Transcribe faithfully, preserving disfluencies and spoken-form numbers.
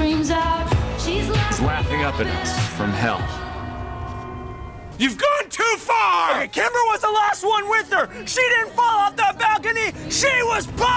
screams out. She's laughing, laughing up at us from hell. You've gone too far! Okay, Kimber was the last one with her. She didn't fall off the balcony. She was